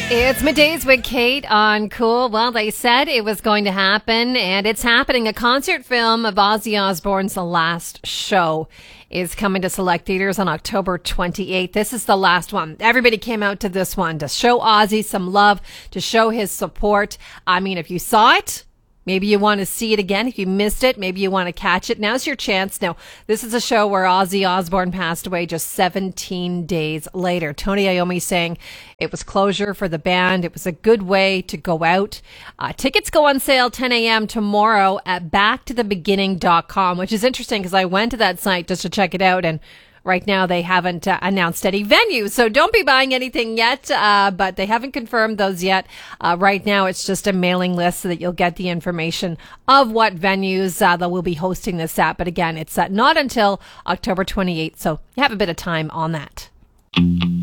It's Middays with Kate on Cool. Well, they said it was going to happen, and it's happening. A concert film of Ozzy Osbourne's The Last Show is coming to select theaters on October 28th. This is the last one. Everybody came out to this one to show Ozzy some love, to show his support. I mean, if you saw it, maybe you want to see it again. If you missed it, maybe you want to catch it. Now's your chance. Now, this is a show where Ozzy Osbourne passed away just 17 days later. Tony Iommi saying it was closure for the band. It was a good way to go out. Tickets go on sale 10 a.m. tomorrow at backtothebeginning.com, which is interesting because I went to that site just to check it out, and right now, they haven't announced any venues, so don't be buying anything yet, but they haven't confirmed those yet. Right now, it's just a mailing list so that you'll get the information of what venues they will be hosting this at. But again, it's not until October 28th, so you have a bit of time on that.